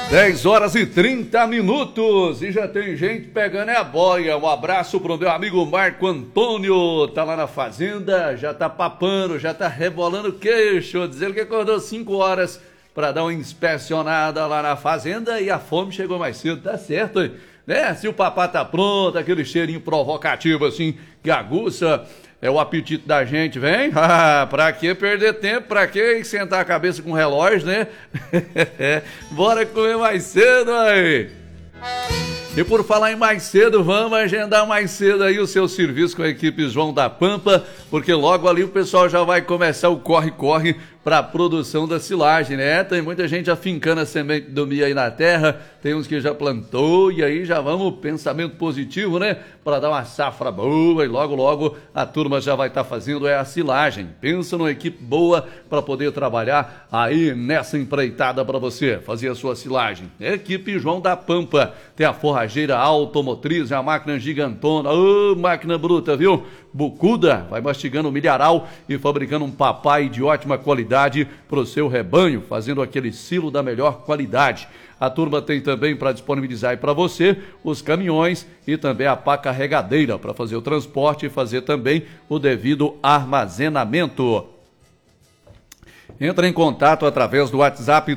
10 horas e 30 minutos e já tem gente pegando a boia. Um abraço pro meu amigo Marco Antônio, tá lá na fazenda, já tá papando, já tá rebolando o queixo, dizendo que acordou 5 horas para dar uma inspecionada lá na fazenda e a fome chegou mais cedo, tá certo, né? Se o papá tá pronto, aquele cheirinho provocativo assim, que aguça o apetite da gente, vem? Pra que perder tempo? Pra que sentar a cabeça com o relógio, né? Bora comer mais cedo aí! E por falar em mais cedo, vamos agendar mais cedo aí o seu serviço com a equipe João da Pampa, porque logo ali o pessoal já vai começar o corre-corre para a produção da silagem, né? Tem muita gente afincando a semente do milho aí na terra, tem uns que já plantou e aí já vamos, pensamento positivo, né? Para dar uma safra boa e logo a turma já vai estar fazendo a silagem. Pensa numa equipe boa para poder trabalhar aí nessa empreitada para você fazer a sua silagem. Equipe João da Pampa, tem a forrageira automotriz, a máquina gigantona, máquina bruta, viu? Bucuda, vai mastigando o milharal e fabricando um papai de ótima qualidade para o seu rebanho, fazendo aquele silo da melhor qualidade. A turma tem também para disponibilizar para você os caminhões e também a pá carregadeira para fazer o transporte e fazer também o devido armazenamento. Entra em contato através do WhatsApp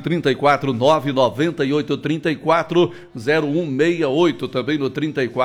349-9834-0168, também no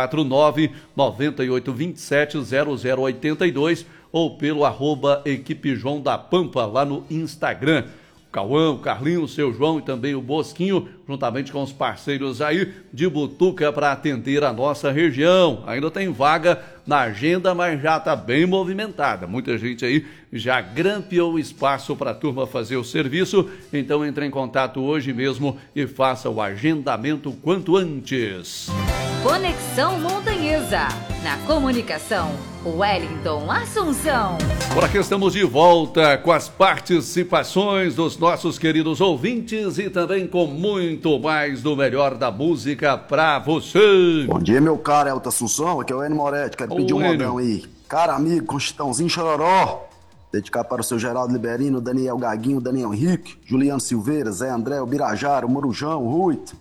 349-9827-0082 ou pelo @Equipe João da Pampa lá no Instagram. O Cauã, o Carlinho, o seu João e também o Bosquinho, juntamente com os parceiros aí de Butuca para atender a nossa região. Ainda tem vaga na agenda, mas já está bem movimentada. Muita gente aí já grampeou o espaço para a turma fazer o serviço. Então entre em contato hoje mesmo e faça o agendamento quanto antes. Conexão Montanhesa. Na comunicação, Wellington Assunção. Por aqui estamos de volta com as participações dos nossos queridos ouvintes e também com muito mais do melhor da música pra você. Bom dia, meu caro Elton Assunção, aqui é o Enio Moretti, quero pedir um modão aí. Cara amigo, com Chitãozinho Chororó, dedicar para o seu Geraldo Liberino, Daniel Gaguinho, Daniel Henrique, Juliano Silveira, Zé André, o Birajara, o Morujão, o Ruito,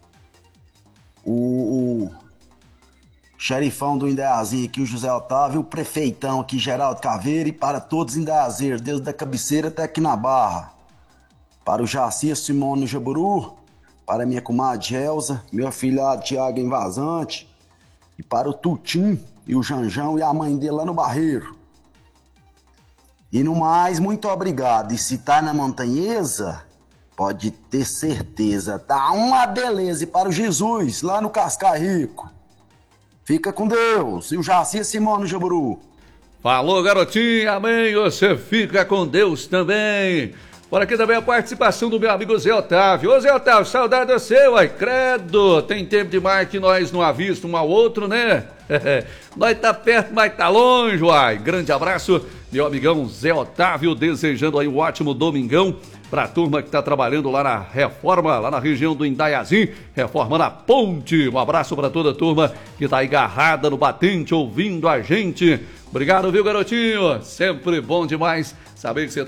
o xerifão do Indaiazinho aqui, o José Otávio, o prefeitão aqui, Geraldo Caveira, e para todos os indaiazeiros, desde a cabeceira até aqui na Barra. Para o Jaci Simone Jaburu, para minha comadre Gelsa, meu afilhado Tiago Invasante, e para o Tutim e o Janjão e a mãe dele lá no Barreiro. E no mais, muito obrigado. E se tá na Montanhesa, pode ter certeza, tá uma beleza. E para o Jesus, lá no Cascai Rico. Fica com Deus. E o Jaci Simone Jaburu. Falou, garotinho, amém. Você fica com Deus também. Por aqui também a participação do meu amigo Zé Otávio. Ô Zé Otávio, saudade é seu, ai, credo. Tem tempo demais que nós não avistamos um ao outro, né? Nós tá perto, mas tá longe, uai. Grande abraço, meu amigão Zé Otávio, desejando aí um ótimo domingão pra turma que tá trabalhando lá na reforma, lá na região do Indaiazim, reformando a ponte. Um abraço pra toda a turma que tá aí agarrada no batente, ouvindo a gente. Obrigado, viu, garotinho? Sempre bom demais saber que você tá